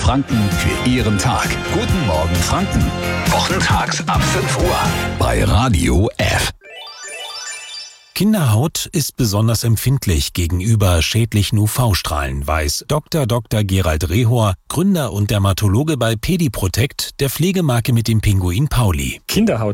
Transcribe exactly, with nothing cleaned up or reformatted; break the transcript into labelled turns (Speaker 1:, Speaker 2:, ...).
Speaker 1: Franken für Ihren Tag. Guten Morgen Franken. Wochentags ab fünf Uhr bei Radio F.
Speaker 2: Kinderhaut ist besonders empfindlich gegenüber schädlichen U V-Strahlen, weiß Doktor Doktor Gerald Rehor, Gründer und Dermatologe bei Pediprotect, der Pflegemarke mit dem Pinguin Pauli.
Speaker 3: Kinderhaut